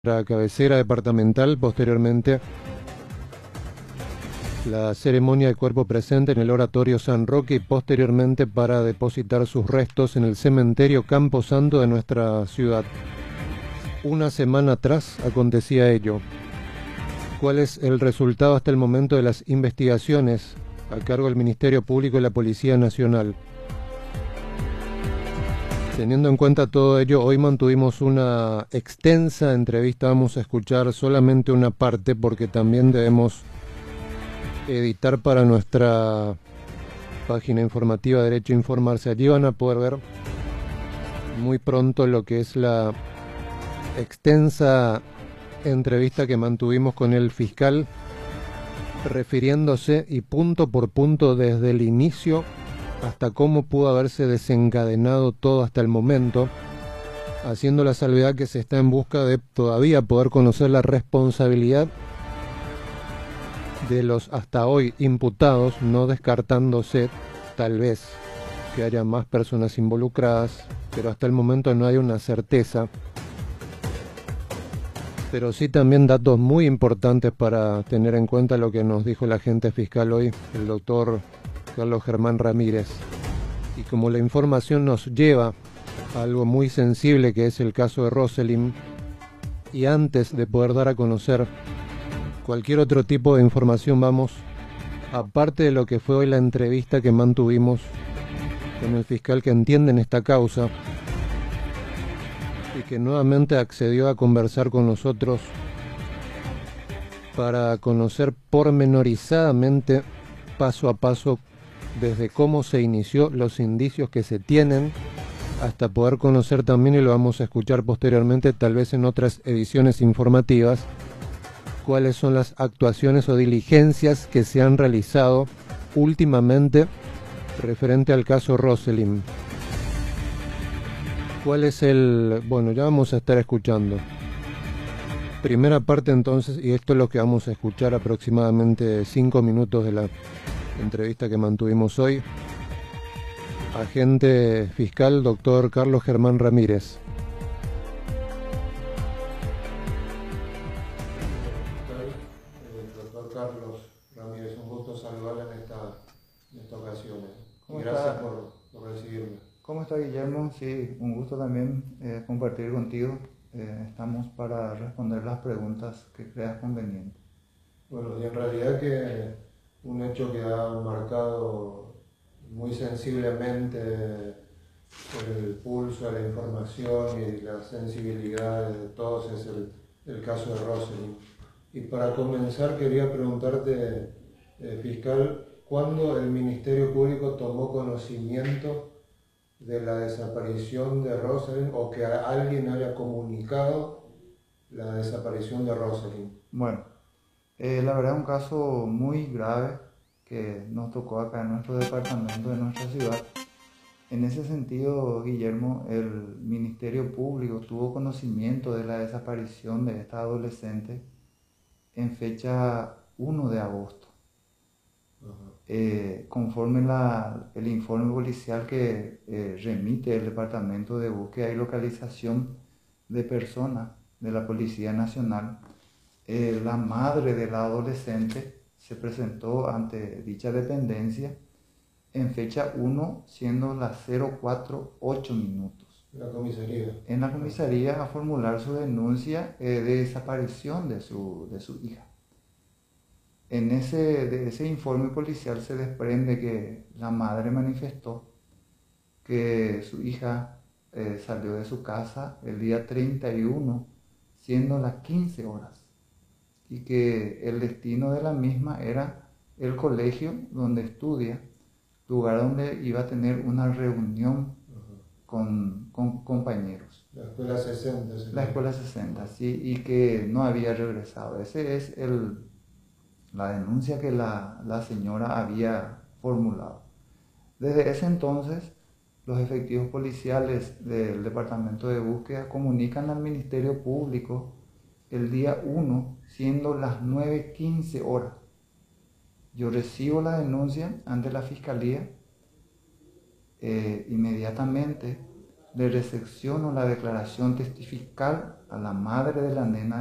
La cabecera departamental, posteriormente la ceremonia de cuerpo presente en el oratorio San Roque y posteriormente para depositar sus restos en el cementerio Camposanto de nuestra ciudad. Una semana atrás acontecía ello. ¿Cuál es el resultado hasta el momento de las investigaciones a cargo del Ministerio Público y la Policía Nacional? Teniendo en cuenta todo ello, hoy mantuvimos una extensa entrevista. Vamos a escuchar solamente una parte porque también debemos editar para nuestra página informativa Derecho a Informarse. Allí van a poder ver muy pronto lo que es la extensa entrevista que mantuvimos con el fiscal, refiriéndose y punto por punto desde el inicio hasta cómo pudo haberse desencadenado todo hasta el momento, haciendo la salvedad que se está en busca de todavía poder conocer la responsabilidad de los hasta hoy imputados, no descartándose tal vez que haya más personas involucradas, pero hasta el momento no hay una certeza. Pero sí también datos muy importantes para tener en cuenta lo que nos dijo el agente fiscal hoy, el doctor Carlos Germán Ramírez. Y como la información nos lleva a algo muy sensible que es el caso de Rosalind, y antes de poder dar a conocer cualquier otro tipo de información, vamos, aparte de lo que fue hoy la entrevista que mantuvimos con el fiscal que entiende en esta causa y que nuevamente accedió a conversar con nosotros para conocer pormenorizadamente, paso a paso, desde cómo se inició, los indicios que se tienen, hasta poder conocer también, y lo vamos a escuchar posteriormente, tal vez en otras ediciones informativas, cuáles son las actuaciones o diligencias que se han realizado últimamente referente al caso Rosalind. ¿Cuál es el...? Bueno, ya vamos a estar escuchando. Primera parte entonces, y esto es lo que vamos a escuchar aproximadamente 5 minutos de la entrevista que mantuvimos hoy. Agente fiscal, doctor Carlos Germán Ramírez. Doctor Carlos Ramírez, un gusto saludarle en esta ocasión. Gracias por recibirme. ¿Cómo está, Guillermo? Sí, un gusto también compartir contigo. Estamos para responder las preguntas que creas conveniente. Bueno, y en realidad que un hecho que ha marcado muy sensiblemente el pulso de la información y la sensibilidad de todos es el caso de Rosalind. Y para comenzar quería preguntarte, fiscal, ¿cuándo el Ministerio Público tomó conocimiento de la desaparición de Rosalind o que alguien haya comunicado la desaparición de Rosalind? Bueno, la verdad es un caso muy grave que nos tocó acá en nuestro departamento, de nuestra ciudad. En ese sentido, Guillermo, el Ministerio Público tuvo conocimiento de la desaparición de esta adolescente en fecha 1 de agosto. Conforme el informe policial que remite el Departamento de Búsqueda y Localización de Personas de la Policía Nacional, la madre de la adolescente se presentó ante dicha dependencia en fecha 1, siendo las 048 minutos. En la comisaría a formular su denuncia de desaparición de su hija. De ese informe policial se desprende que la madre manifestó que su hija salió de su casa el día 31, siendo las 15 horas, y que el destino de la misma era el colegio donde estudia, lugar donde iba a tener una reunión con compañeros. La escuela 60. ¿Sí? La escuela 60, sí, y que no había regresado. Ese es la denuncia que la señora había formulado. Desde ese entonces, los efectivos policiales del Departamento de Búsqueda comunican al Ministerio Público el día 1, siendo las 9:15 horas. Yo recibo la denuncia ante la Fiscalía. Inmediatamente le recepciono la declaración testifical a la madre de la nena